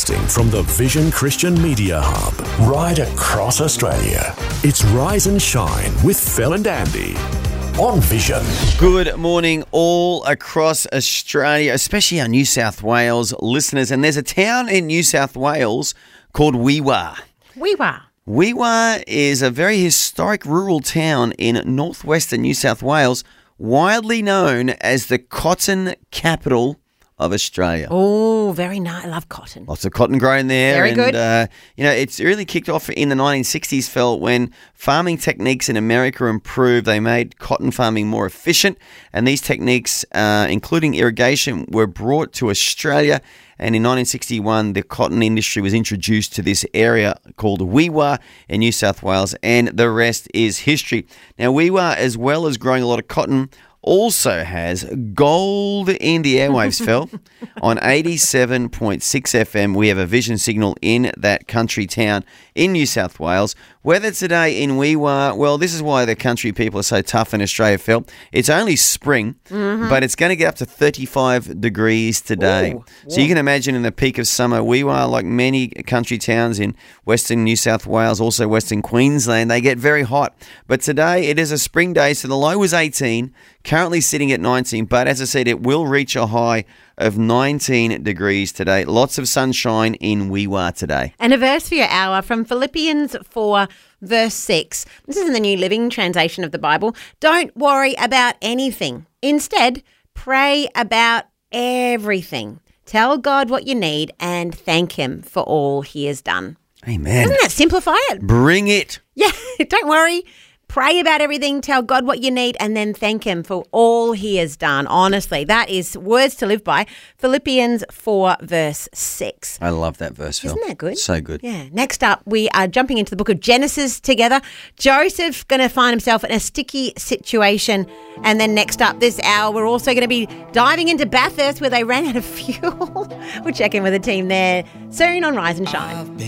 Broadcasting from the Vision Christian Media Hub, right across Australia. It's Rise and Shine with Phil and Andy on Vision. Good morning all across Australia, especially our New South Wales listeners. And there's a town in New South Wales called Wee-Waa. Wee-Waa. Wee-Waa is a very historic rural town in northwestern New South Wales, widely known as the cotton capital of Australia. Oh, very nice. I love cotton. Lots of cotton grown there. Very good. It's really kicked off in the 1960s, Phil, when farming techniques in America improved. They made cotton farming more efficient, and these techniques, including irrigation, were brought to Australia. And in 1961, the cotton industry was introduced to this area called Wee-Waa in New South Wales, and the rest is history. Now, Wee-Waa, as well as growing a lot of cotton, also has gold in the airwaves, Phil. On 87.6 FM, we have a vision signal in that country town in New South Wales. Weather today in Wee-Waa, well, this is why the country people are so tough in Australia, Phil. It's only spring, but it's going to get up to 35 degrees today. Ooh, so you can imagine in the peak of summer, Wee-Waa, like many country towns in western New South Wales, also western Queensland, they get very hot. But today it is a spring day, so the low was 18, currently sitting at 19. But as I said, it will reach a high of 19 degrees today. Lots of sunshine in Wee-Waa today. And a verse for your hour from Philippians 4, verse 6. This is in the New Living Translation of the Bible. Don't worry about anything. Instead, pray about everything. Tell God what you need and thank Him for all He has done. Amen. Doesn't that simplify it? Bring it. Yeah, don't worry. Pray about everything, tell God what you need, and then thank Him for all He has done. Honestly, that is words to live by. Philippians 4, verse 6. I love that verse, Phil. Isn't that good? So good. Yeah. Next up, we are jumping into the book of Genesis together. Joseph's going to find himself in a sticky situation. And then next up this hour, we're also going to be diving into Bathurst where they ran out of fuel. We'll check in with the team there soon on Rise and Shine.